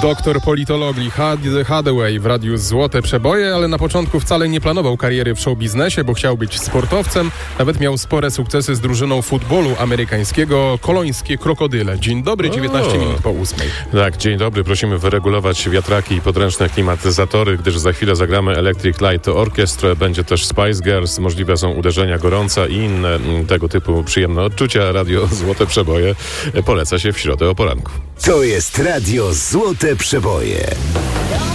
Doktor politologii Hathaway w radiu Złote Przeboje, ale na początku wcale nie planował kariery w showbiznesie, bo chciał być sportowcem. Nawet miał spore sukcesy z drużyną futbolu amerykańskiego Kolońskie Krokodyle. Dzień dobry, 19 minut po 8. Tak, dzień dobry. Prosimy wyregulować wiatraki i podręczne klimatyzatory, gdyż za chwilę zagramy Electric Light Orchestra. Będzie też Spice Girls. Możliwe są uderzenia gorąca i inne tego typu przyjemne odczucia. Radio Złote Przeboje poleca się w środę o poranku. To jest Radio Złote Przeboje.